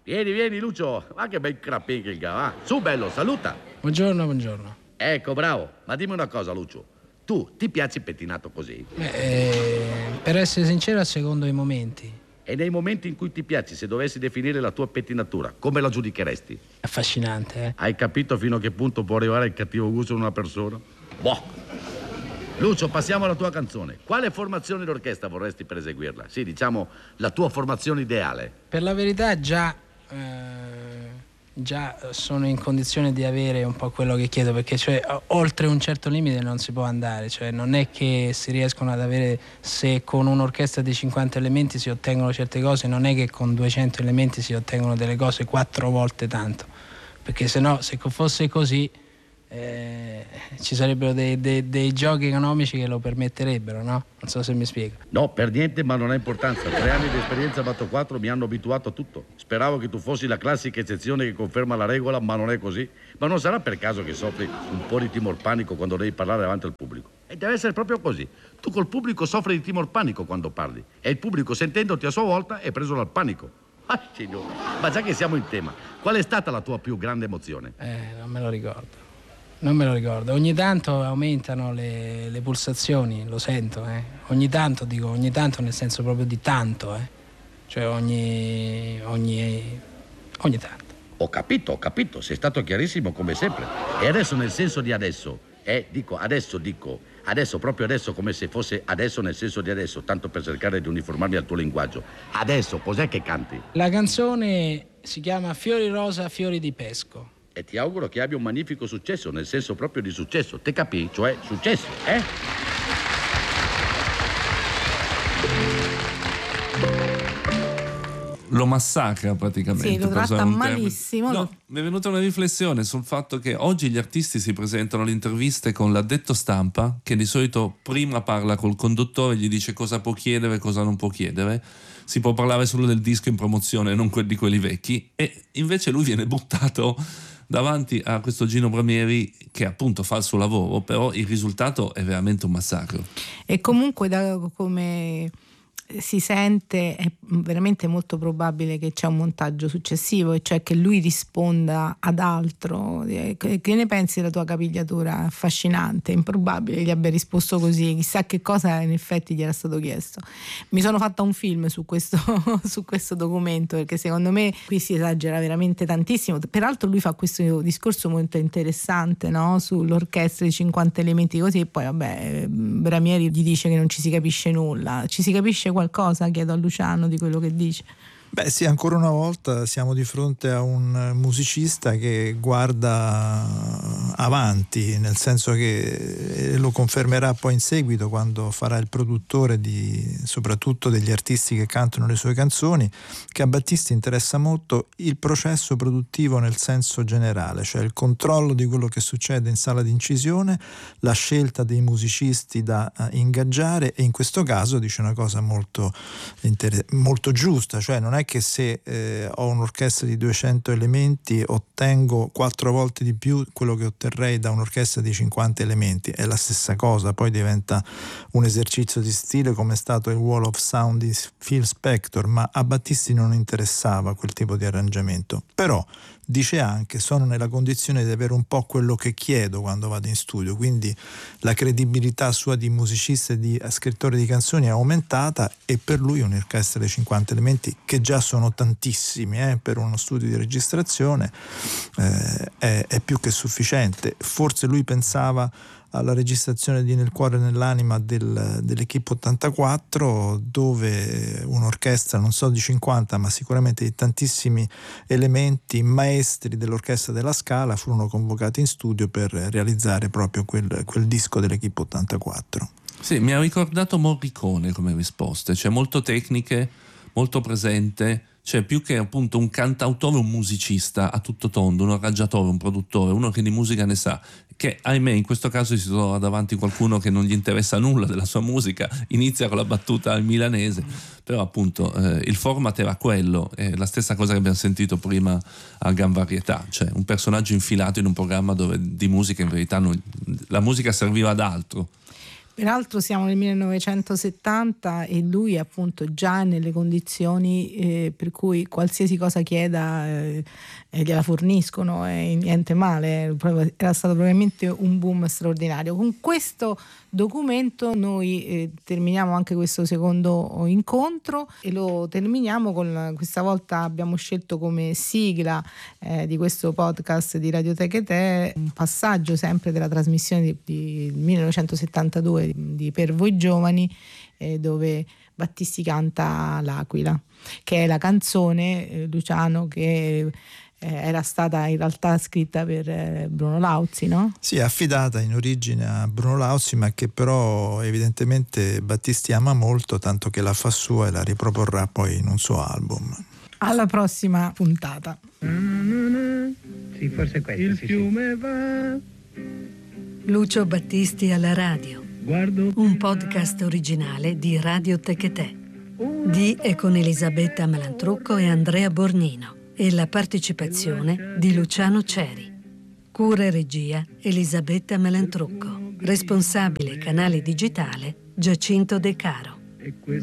Vieni Lucio, ma che bel crapicchica, va. Su bello, saluta. Buongiorno. Ecco, bravo. Ma dimmi una cosa, Lucio. Tu ti piaci pettinato così? Per essere sincero, a secondo i momenti. E nei momenti in cui ti piaci, se dovessi definire la tua pettinatura, come la giudicheresti? Affascinante, eh? Hai capito fino a che punto può arrivare il cattivo gusto in una persona? Boh. Lucio, passiamo alla tua canzone. Quale formazione d'orchestra vorresti per eseguirla? Sì, diciamo la tua formazione ideale. Per la verità già sono in condizione di avere un po' quello che chiedo, perché cioè oltre un certo limite non si può andare, cioè non è che si riescono ad avere, se con un'orchestra di 50 elementi si ottengono certe cose, non è che con 200 elementi si ottengono delle cose 4 volte tanto, perché se no, se fosse così ci sarebbero dei giochi economici che lo permetterebbero, no? Non so se mi spiego. No, per niente, ma non ha importanza. 3 anni di esperienza fatto 4 mi hanno abituato a tutto. Speravo che tu fossi la classica eccezione che conferma la regola, ma non è così. Ma non sarà per caso che soffri un po' di timor panico quando devi parlare davanti al pubblico? E deve essere proprio così. Tu col pubblico soffri di timor panico quando parli, e il pubblico, sentendoti a sua volta, è preso dal panico. Ah, signore. Ma già che siamo in tema, qual è stata la tua più grande emozione? Non me lo ricordo. Ogni tanto aumentano le pulsazioni, lo sento, Ogni tanto nel senso proprio di tanto, Cioè ogni tanto. Ho capito, sei stato chiarissimo come sempre. E adesso nel senso di adesso, adesso, proprio adesso, come se fosse adesso nel senso di adesso, tanto per cercare di uniformarmi al tuo linguaggio. Adesso, cos'è che canti? La canzone si chiama Fiori rosa, fiori di pesco. E ti auguro che abbia un magnifico successo, nel senso proprio di successo. Te capì? Cioè, successo, Lo massacra praticamente. Sì, lo tratta malissimo. No, mi è venuta una riflessione sul fatto che oggi gli artisti si presentano alle interviste con l'addetto stampa, che di solito prima parla col conduttore, gli dice cosa può chiedere, cosa non può chiedere. Si può parlare solo del disco in promozione, non di quelli vecchi, e invece lui viene buttato davanti a questo Gino Bramieri che appunto fa il suo lavoro, però il risultato è veramente un massacro. E comunque come si sente è veramente molto probabile che c'è un montaggio successivo, e cioè che lui risponda ad altro. Che ne pensi della tua capigliatura? Affascinante, improbabile gli abbia risposto così, chissà che cosa in effetti gli era stato chiesto. Mi sono fatta un film su questo su questo documento, perché secondo me qui si esagera veramente tantissimo. Peraltro lui fa questo discorso molto interessante, no? Sull'orchestra di 50 elementi così, e poi vabbè Bramieri gli dice che non ci si capisce nulla. Ci si capisce qualcosa? Chiedo a Luciano di quello che dice. Beh sì, ancora una volta siamo di fronte a un musicista che guarda avanti, nel senso che lo confermerà poi in seguito quando farà il produttore soprattutto degli artisti che cantano le sue canzoni, che a Battisti interessa molto il processo produttivo nel senso generale, cioè il controllo di quello che succede in sala di incisione, la scelta dei musicisti da ingaggiare, e in questo caso dice una cosa molto giusta, cioè non è che se ho un'orchestra di 200 elementi ottengo 4 volte di più quello che otterrei da un'orchestra di 50 elementi, è la stessa cosa, poi diventa un esercizio di stile come è stato il Wall of Sound di Phil Spector, ma a Battisti non interessava quel tipo di arrangiamento. Però dice anche: sono nella condizione di avere un po' quello che chiedo quando vado in studio, quindi la credibilità sua di musicista e di scrittore di canzoni è aumentata, e per lui un'orchestra dei 50 elementi, che già sono tantissimi per uno studio di registrazione, è più che sufficiente. Forse lui pensava alla registrazione di Nel cuore e nell'anima dell'Equipe 84, dove un'orchestra non so di 50 ma sicuramente di tantissimi elementi maestri dell'orchestra della Scala furono convocati in studio per realizzare proprio quel disco dell'Equipe 84. Sì, mi ha ricordato Morricone come risposte, cioè molto tecniche, molto presente, cioè più che appunto un cantautore, un musicista a tutto tondo, un arrangiatore, un produttore, uno che di musica ne sa, che ahimè in questo caso si trova davanti qualcuno che non gli interessa nulla della sua musica, inizia con la battuta al milanese, però appunto il format era quello, è la stessa cosa che abbiamo sentito prima a Gran Varietà, cioè un personaggio infilato in un programma dove di musica in verità la musica serviva ad altro. Peraltro siamo nel 1970 e lui appunto già nelle condizioni per cui qualsiasi cosa chieda gliela forniscono, e niente male, era stato probabilmente un boom straordinario. Con questo documento noi terminiamo anche questo secondo incontro e lo terminiamo con, questa volta abbiamo scelto come sigla di questo podcast di Radio Techetè un passaggio sempre della trasmissione di 1972 di Per voi giovani, dove Battisti canta L'Aquila, che è la canzone, Luciano, che era stata in realtà scritta per Bruno Lauzi, no? Sì, affidata in origine a Bruno Lauzi, ma che però evidentemente Battisti ama molto, tanto che la fa sua e la riproporrà poi in un suo album. Alla prossima puntata. Sì, forse questo. Il fiume va. Lucio Battisti alla radio. Un podcast originale di Radio Techetè. Di e con Elisabetta Malantrucco e Andrea Borgnino. E la partecipazione di Luciano Ceri. Cura e regia Elisabetta Malantrucco. Responsabile canale digitale Giacinto De Caro.